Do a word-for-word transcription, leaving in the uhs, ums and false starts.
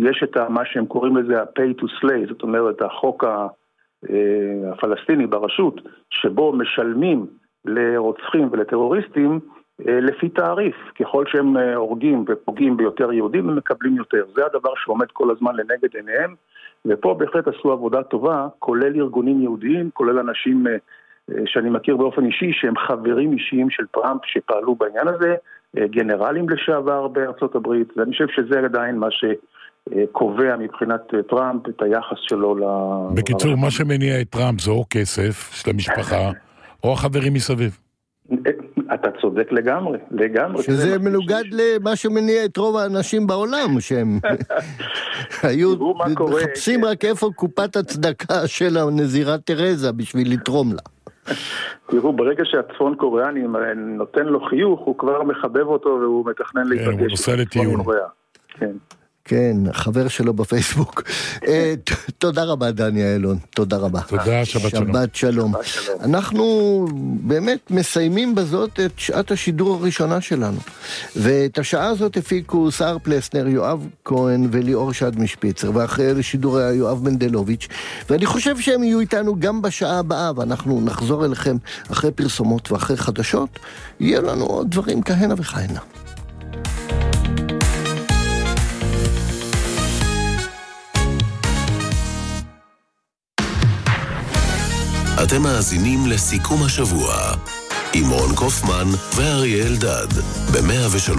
יש את מה שהם קוראים לזה ה-pay to slay, זאת אומרת החוק הפלסטיני ברשות, שבו משלמים לרוצחים ולטרוריסטים לפי תעריף. ככל שהם הורגים ופוגעים ביותר יהודים, הם מקבלים יותר. זה הדבר שעומד כל הזמן לנגד עיניהם, ופה בהחלט עשו עבודה טובה, כולל ארגונים יהודיים, כולל אנשים שאני מכיר באופן אישי, שהם חברים אישיים של טראמפ שפעלו בעניין הזה, גנרלים לשעבר בארצות הברית, ואני חושב שזה עדיין מה שקובע מבחינת טראמפ את היחס שלו ל... בקיצור, מה שמניע את טראמפ זה או כסף של המשפחה, או החברים מסביב. אתה צודק לגמרי, לגמרי. שזה מנוגד למה שמניע את רוב האנשים בעולם, שהם היו מחפשים רק איפה קופת הצדקה של הנזירת תרזה בשביל לתרום לה. תראו, ברגע שהצפון קוריאני נותן לו חיוך, הוא כבר מחבב אותו והוא מתכנן להיפגש. הוא נוסע לטיול. כן. כן, חבר שלו בפייסבוק. תודה רבה, דני אילון, תודה רבה. תודה, שבת שלום. שבת שלום. אנחנו באמת מסיימים בזאת את שעת השידור הראשונה שלנו. ואת השעה הזאת הפיקו סער פלסנר, יואב כהן וליאור שד משפיצר, ואחרי לשידור היה יואב מנדלוביץ', ואני חושב שהם יהיו איתנו גם בשעה הבאה, ואנחנו נחזור אליכם אחרי פרסומות ואחרי חדשות, יהיה לנו עוד דברים כהנה וכהנה. אתם מאזינים לסיכום השבוע עם רון קופמן ואריה אלדד ב-מאה ושלוש